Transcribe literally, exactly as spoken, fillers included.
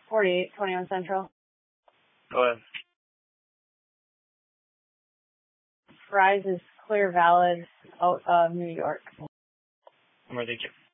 forty-eight twenty-one Central. Go ahead. Fry's is clear valid out of New York. I'm ready, thank you.